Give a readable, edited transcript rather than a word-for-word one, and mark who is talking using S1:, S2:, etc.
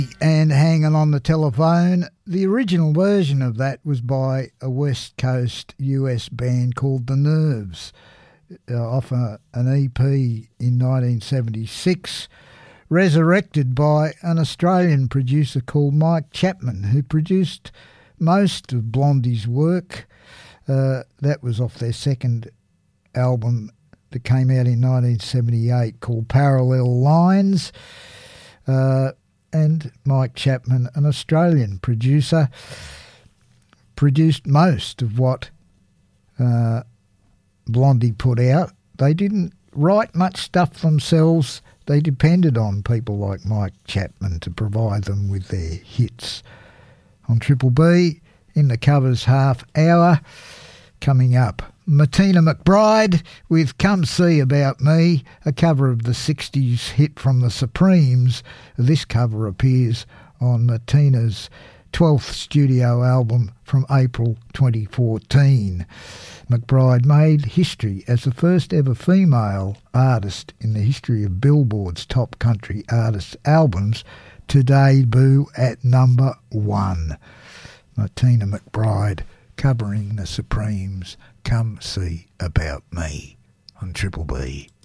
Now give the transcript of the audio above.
S1: And Hanging on the Telephone. The original version of that was by a West Coast US band called The Nerves, off an EP in 1976, resurrected by an Australian producer called Mike Chapman, who produced most of Blondie's work. That was off their second album that came out in 1978 called Parallel Lines. And Mike Chapman, an Australian producer, produced most of what Blondie put out. They didn't write much stuff themselves. They depended on people like Mike Chapman to provide them with their hits. On Triple B, in the covers half hour, coming up, Martina McBride with Come See About Me, a cover of the 60s hit from the Supremes. This cover appears on Martina's 12th studio album from April 2014. McBride made history as the first ever female artist in the history of Billboard's Top Country Artists albums to debut at number 1. Martina McBride covering the Supremes' Come See About Me on Triple B.